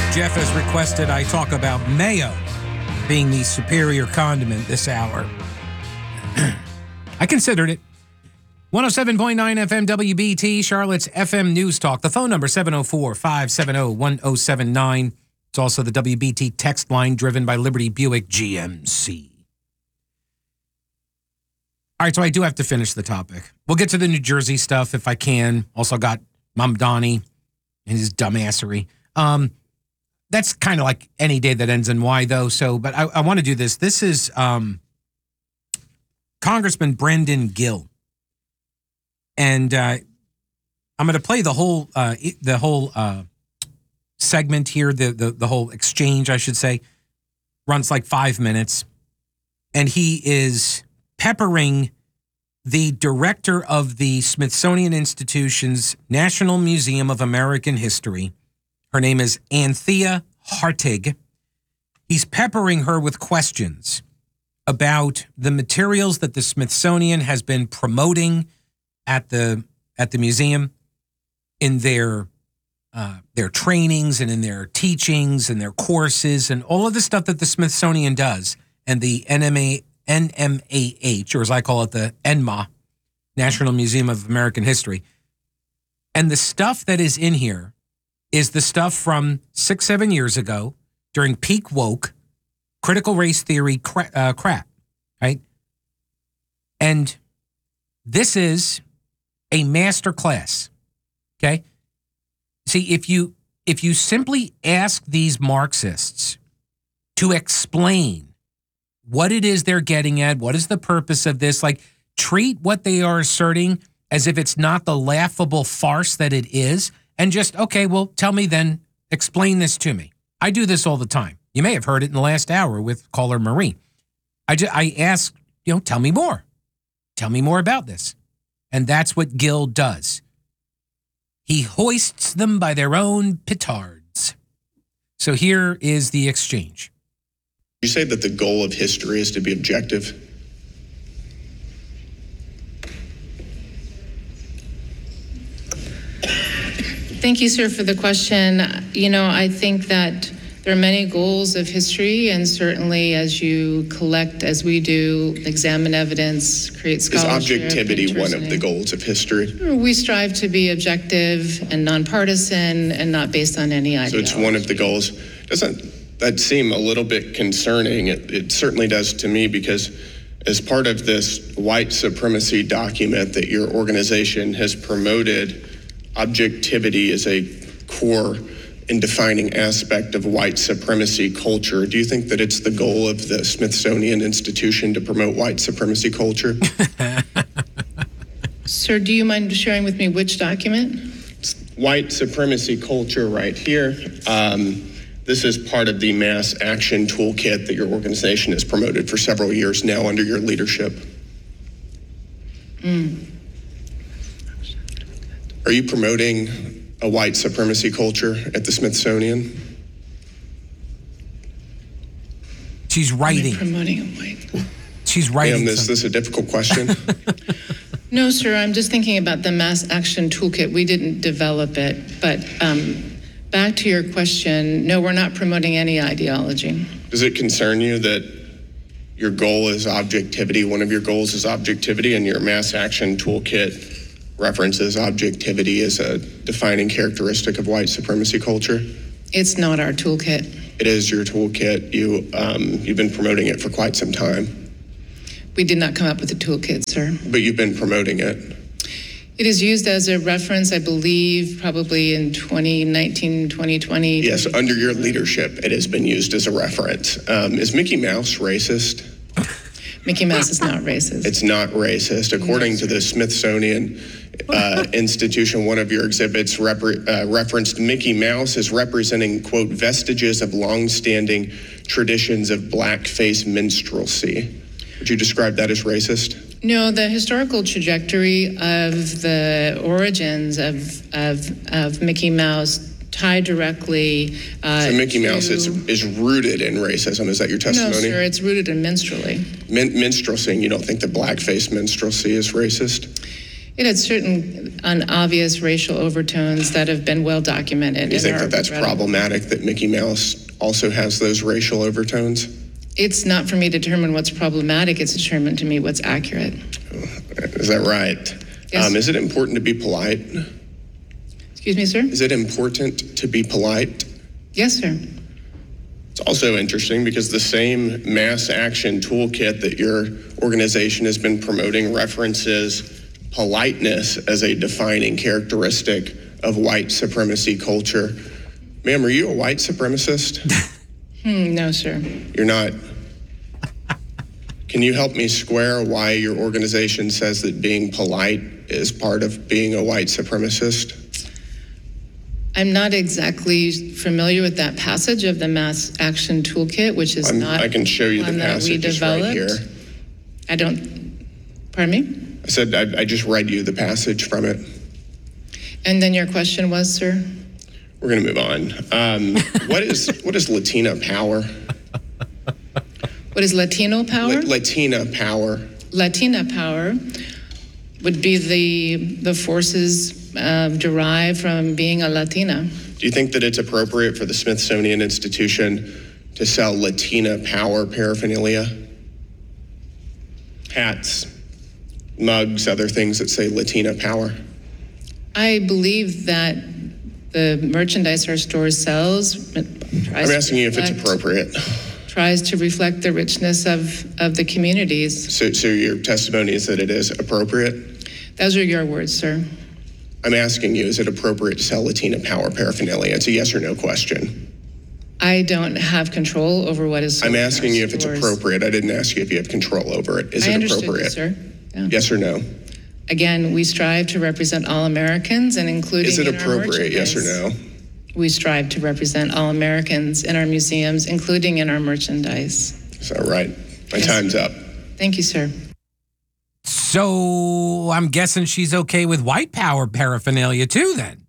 Jeff has requested I talk about mayo being the superior condiment this hour. I considered it. 107.9 FM WBT, Charlotte's FM News Talk. The phone number 704-570-1079. It's also the WBT text line driven by Liberty Buick GMC. All right, so I do have to finish the topic. We'll get to the New Jersey stuff if I can. Also got Mamdani and his dumbassery. That's kind of like any day that ends in Y, though. So, but I want to do this. This is Congressman Brendan Gill. And I'm going to play the whole segment here, the whole exchange, I should say. Runs like 5 minutes. And he is peppering the director of the Smithsonian Institution's National Museum of American History. Her name is Anthea Hartig. He's peppering her with questions about the materials that the Smithsonian has been promoting at the museum in their trainings and in their teachings and their courses and all of the stuff that the Smithsonian does, and the NMAH, or as I call it, the NMA, National Museum of American History. And the stuff that is in here is the stuff from 6-7 years ago during peak woke, critical race theory crap, right? And this is a master class, okay? See, if you simply ask these Marxists to explain what it is they're getting at, what is the purpose of this, like treat what they are asserting as if it's not the laughable farce that it is, and just, okay, well, tell me then, explain this to me. I do this all the time. You may have heard it in the last hour with caller Marie. I ask, tell me more. Tell me more about this. And that's what Gill does. He hoists them by their own petards. So here is the exchange. You say that the goal of history is to be objective. Thank you, sir, for the question. I think that there are many goals of history, and certainly as you collect, as we do, examine evidence, create scholarship. Is objectivity one of the goals of history? We strive to be objective and nonpartisan and not based on any ideology. So it's one of the goals. Doesn't that seem a little bit concerning? It certainly does to me, because as part of this white supremacy document that your organization has promoted, objectivity is a core and defining aspect of white supremacy culture. Do you think that it's the goal of the Smithsonian Institution to promote white supremacy culture? Sir, do you mind sharing with me which document? It's white supremacy culture right here. This is part of the mass action toolkit that your organization has promoted for several years now under your leadership. Are you promoting a white supremacy culture at the Smithsonian? She's writing. Promoting a white. She's writing. Ma'am, is this a difficult question? No, sir. I'm just thinking about the mass action toolkit. We didn't develop it, but back to your question. No, we're not promoting any ideology. Does it concern you that your goal is objectivity? One of your goals is objectivity, and your mass action toolkit references objectivity as a defining characteristic of white supremacy culture? It's not our toolkit. It is your toolkit. You've been promoting it for quite some time. We did not come up with a toolkit, sir. But you've been promoting it. It is used as a reference, I believe, probably in 2019, 2020. Yes, under your leadership, it has been used as a reference. Is Mickey Mouse racist? Mickey Mouse is not racist. It's not racist. According to the Smithsonian Institution, one of your exhibits referenced Mickey Mouse as representing, quote, vestiges of long-standing traditions of blackface minstrelsy. Would you describe that as racist? No, the historical trajectory of the origins of Mickey Mouse tie directly so Mickey Mouse is rooted in racism. Is that your testimony? No, sir, it's rooted in minstrelsy. Minstrelsy, and you don't think that blackface minstrelsy is racist? It had certain obvious racial overtones that have been well documented. Do you think that that's problematic, that Mickey Mouse also has those racial overtones? It's not for me to determine what's problematic. It's determined to me what's accurate. Is that right? Yes. Is it important to be polite? Excuse me, sir? Is it important to be polite? Yes, sir. It's also interesting because the same mass action toolkit that your organization has been promoting references politeness as a defining characteristic of white supremacy culture. Ma'am, are you a white supremacist? No, sir. You're not. Can you help me square why your organization says that being polite is part of being a white supremacist? I'm not exactly familiar with that passage of the Mass Action Toolkit, which is not. I can show you the one that we passage. It's right developed. here. I don't. Pardon me? I said I just read you the passage from it. And then your question was, sir? We're going to move on. What is Latina power? What is Latino power? Latina power. Latina power would be the forces derived from being a Latina. Do you think that it's appropriate for the Smithsonian Institution to sell Latina power paraphernalia? Hats, mugs, other things that say Latina power? I believe that the merchandise our store sells I'm asking you if it's appropriate. Tries to reflect the richness of the communities. So your testimony is that it is appropriate? Those are your words, sir. I'm asking you, is it appropriate to sell Latina power paraphernalia? It's a yes or no question. I don't have control over what is sold. I'm asking you if it's stores. appropriate. I didn't ask you if you have control over it. Is I it understood appropriate? you, sir. Yeah. Yes or no? Again, we strive to represent all Americans, and including Is it in our appropriate, yes or merchandise. no? We strive to represent all Americans in our museums, including in our merchandise. Is that right? My Yes, time's sir. up. Thank you, sir. So I'm guessing she's okay with white power paraphernalia too then.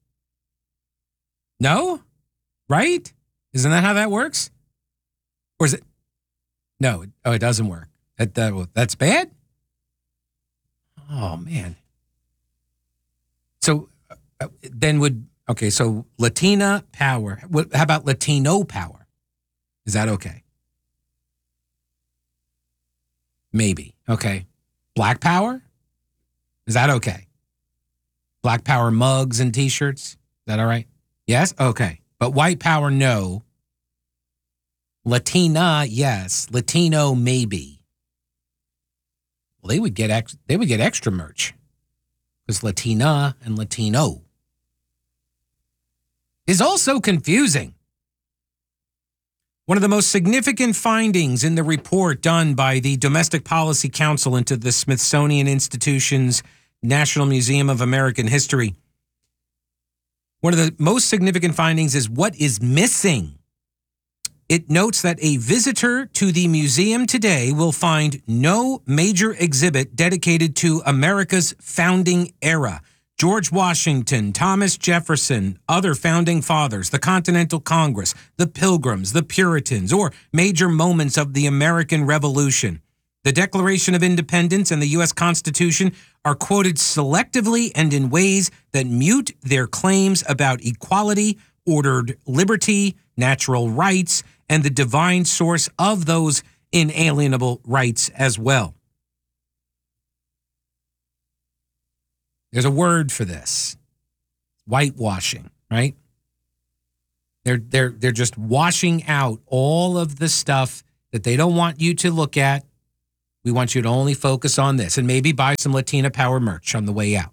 No? Right? Isn't that how that works? Or is it? No. Oh, it doesn't work. That's bad? Oh, man. So then so Latina power. How about Latino power? Is that okay? Maybe. Okay. Black power? Is that okay? Black power mugs and t-shirts? Is that all right? Yes? Okay. But white power, no. Latina, yes. Latino, maybe. Well, they would get extra merch because Latina and Latino is also confusing. One of the most significant findings in the report done by the Domestic Policy Council into the Smithsonian Institution's National Museum of American History. One of the most significant findings is what is missing. It notes that a visitor to the museum today will find no major exhibit dedicated to America's founding era. George Washington, Thomas Jefferson, other founding fathers, the Continental Congress, the Pilgrims, the Puritans, or major moments of the American Revolution. The Declaration of Independence and the U.S. Constitution are quoted selectively and in ways that mute their claims about equality, ordered liberty, natural rights, and the divine source of those inalienable rights as well. There's a word for this. Whitewashing, right? They're just washing out all of the stuff that they don't want you to look at. We want you to only focus on this and maybe buy some Latina Power merch on the way out.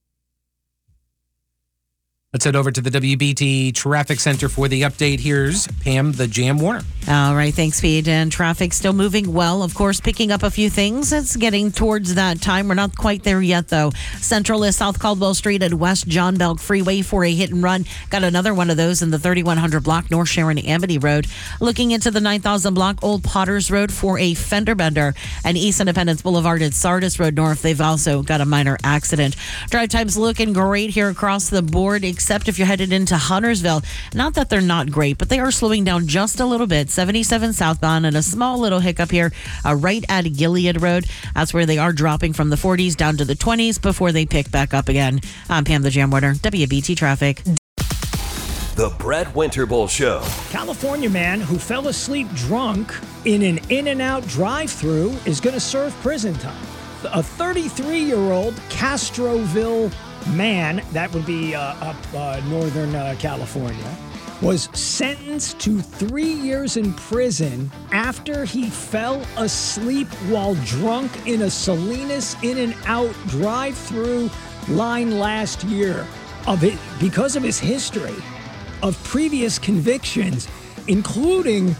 Let's head over to the WBT Traffic Center for the update. Here's Pam, the Jam Warner. All right, thanks, Pete. And traffic still moving well. Of course, picking up a few things. It's getting towards that time. We're not quite there yet, though. Central is South Caldwell Street and West John Belk Freeway for a hit and run. Got another one of those in the 3100 block, North Sharon Amity Road. Looking into the 9000 block, Old Potters Road for a fender bender. And East Independence Boulevard at Sardis Road North. They've also got a minor accident. Drive time's looking great here across the board, except if you're headed into Huntersville. Not that they're not great, but they are slowing down just a little bit. 77 southbound and a small little hiccup here right at Gilead Road. That's where they are dropping from the 40s down to the 20s before they pick back up again. I'm Pam the Jam Warner, WBT Traffic. The Brett Winterble Show. California man who fell asleep drunk in an In-N-Out drive-thru is going to serve prison time. A 33-year-old Castroville man, that would be up northern California, was sentenced to 3 years in prison after he fell asleep while drunk in a Salinas In-N-Out drive-thru line last year because of his history of previous convictions, including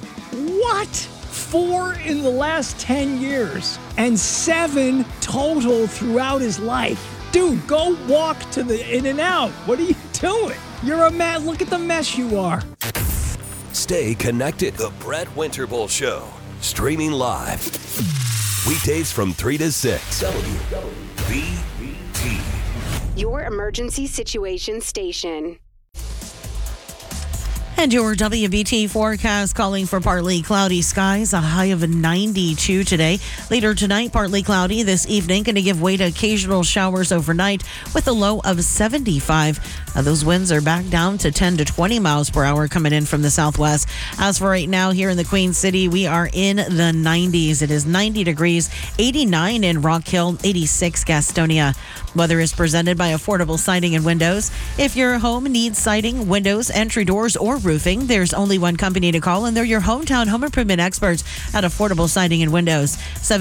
4 in the last 10 years and 7 total throughout his life. Dude, go walk to the In-N-Out. What are you doing? You're a man. Look at the mess you are. Stay connected. The Brett Winterble Show. Streaming live. Weekdays from 3 to 6. WBT. Your emergency situation station. And your WBT forecast calling for partly cloudy skies, a high of 92 today. Later tonight, partly cloudy. This evening, going to give way to occasional showers overnight with a low of 75. Those winds are back down to 10 to 20 miles per hour coming in from the southwest. As for right now, here in the Queen City, we are in the 90s. It is 90 degrees, 89 in Rock Hill, 86 Gastonia. Weather is presented by Affordable Siding and Windows. If your home needs siding, windows, entry doors, or roofing, there's only one company to call, and they're your hometown home improvement experts at Affordable Siding and Windows.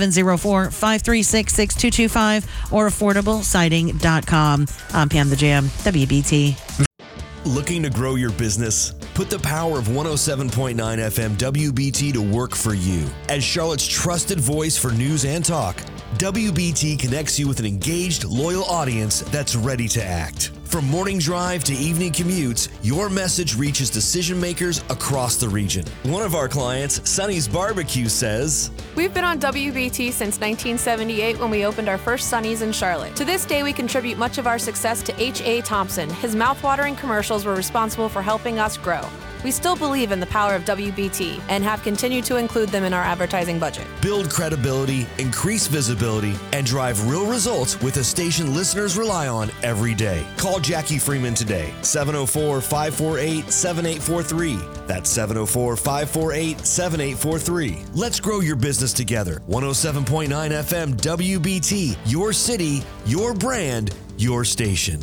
704-536-6225 or affordablesiding.com. I'm Pam the Jam, WBT. Looking to grow your business? Put the power of 107.9 FM WBT to work for you. As Charlotte's trusted voice for news and talk, WBT connects you with an engaged, loyal audience that's ready to act. From morning drive to evening commutes, your message reaches decision makers across the region. One of our clients, Sonny's Barbecue, says, "We've been on WBT since 1978 when we opened our first Sonny's in Charlotte. To this day, we contribute much of our success to H.A. Thompson. His mouthwatering commercials were responsible for helping us grow. We still believe in the power of WBT and have continued to include them in our advertising budget. Build credibility, increase visibility, and drive real results with a station listeners rely on every day. Call Jackie Freeman today, 704-548-7843. That's 704-548-7843. Let's grow your business together. 107.9 FM WBT, your city, your brand, your station.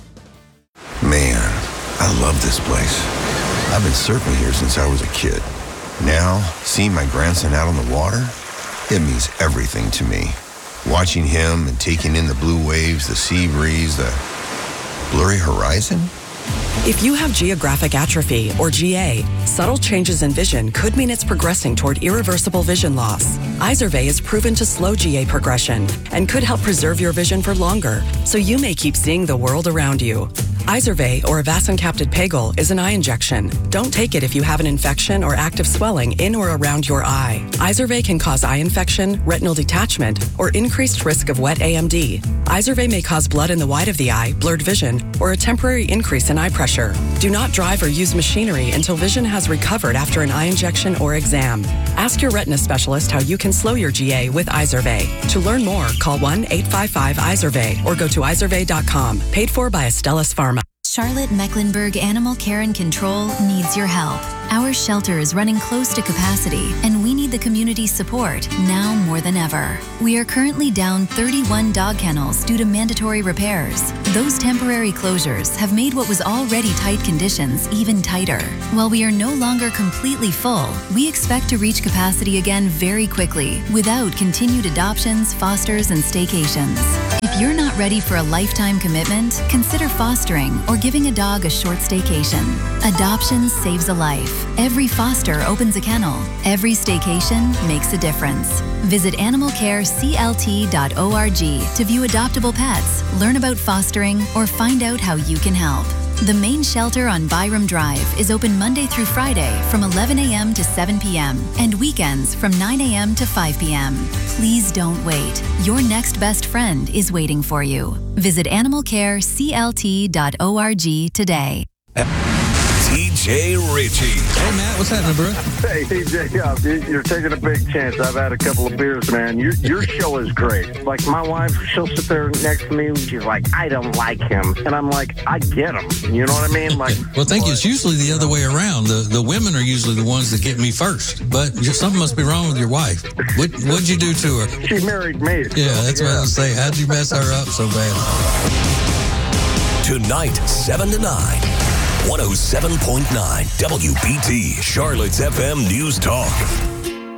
Man, I love this place. I've been surfing here since I was a kid. Now, seeing my grandson out on the water, it means everything to me. Watching him and taking in the blue waves, the sea breeze, the blurry horizon. If you have geographic atrophy, or GA, subtle changes in vision could mean it's progressing toward irreversible vision loss. Izervay is proven to slow GA progression and could help preserve your vision for longer, so you may keep seeing the world around you. Izervay, or avacincaptad pegol, is an eye injection. Don't take it if you have an infection or active swelling in or around your eye. Izervay can cause eye infection, retinal detachment, or increased risk of wet AMD. Izervay may cause blood in the white of the eye, blurred vision, or a temporary increase in eye pressure. Do not drive or use machinery until vision has recovered after an eye injection or exam. Ask your retina specialist how you can slow your GA with Izervay. To learn more, call 1-855-IZERVAY or go to izervay.com. Paid for by Astellas Pharma. Charlotte Mecklenburg Animal Care and Control needs your help. Our shelter is running close to capacity, and we need the community's support now more than ever. We are currently down 31 dog kennels due to mandatory repairs. Those temporary closures have made what was already tight conditions even tighter. While we are no longer completely full, we expect to reach capacity again very quickly without continued adoptions, fosters, and staycations. If you're not ready for a lifetime commitment, consider fostering or giving a dog a short staycation. Adoption saves a life. Every foster opens a kennel. Every staycation makes a difference. Visit animalcareclt.org to view adoptable pets, learn about fostering, or find out how you can help. The main shelter on Byram Drive is open Monday through Friday from 11 a.m. to 7 p.m. and weekends from 9 a.m. to 5 p.m. Please don't wait. Your next best friend is waiting for you. Visit animalcareclt.org today. TJ Ritchie. Hey, Matt, what's happening, bro? Hey, TJ, you're taking a big chance. I've had a couple of beers, man. Your show is great. Like, my wife, she'll sit there next to me. She's like, I don't like him. And I'm like, I get him. You know what I mean? Like, well, thank you. It's usually the other way around. The women are usually the ones that get me first. But something must be wrong with your wife. What'd you do to her? She married me. Yeah, that's what I was saying. How'd you mess her up so bad? Tonight, 7 to 9. 107.9 WBT, Charlotte's FM News Talk.